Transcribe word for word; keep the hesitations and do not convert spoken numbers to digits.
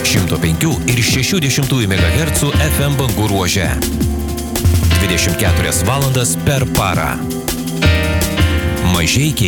šimto penkių ir šešių dešimtųjų megahercų F M bangų ruože. dvidešimt keturias valandas per parą. Mažeikiai